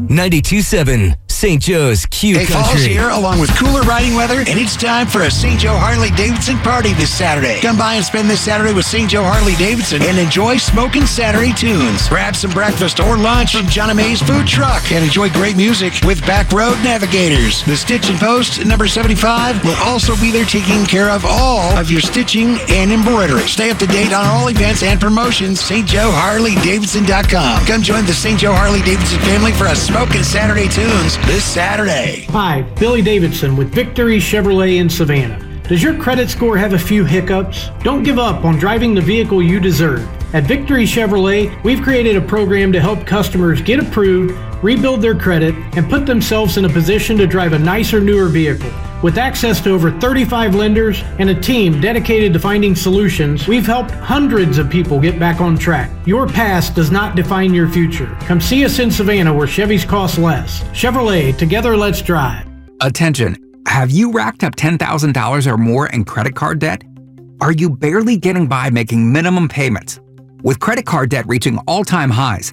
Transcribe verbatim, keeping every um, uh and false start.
ninety-two point seven Saint Joe's Q Hey, fall's Country. here, along with cooler riding weather, and it's time for a Saint Joe Harley-Davidson party this Saturday. Come by and spend this Saturday with Saint Joe Harley-Davidson and enjoy Smokin' Saturday tunes. Grab some breakfast or lunch from John and May's food truck and enjoy great music with Back Road Navigators. The Stitch and Post number seventy-five will also be there taking care of all of your stitching and embroidery. Stay up to date on all events and promotions. St Joe Harley Davidson dot com. Come join the Saint Joe Harley-Davidson family for a Smokin' Saturday tunes this Saturday. Hi, Billy Davidson with Victory Chevrolet in Savannah. Does your credit score have a few hiccups? Don't give up on driving the vehicle you deserve. At Victory Chevrolet, we've created a program to help customers get approved, rebuild their credit, and put themselves in a position to drive a nicer, newer vehicle. With access to over thirty-five lenders and a team dedicated to finding solutions, we've helped hundreds of people get back on track. Your past does not define your future. Come see us in Savannah where Chevys cost less. Chevrolet, together let's drive. Attention, have you racked up ten thousand dollars or more in credit card debt? Are you barely getting by making minimum payments? With credit card debt reaching all-time highs,